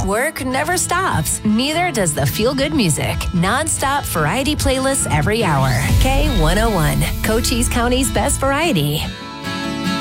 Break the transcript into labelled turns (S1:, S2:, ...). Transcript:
S1: work never stops. Neither does the feel-good music. Non-stop variety playlists every hour. K101, Cochise County's best variety.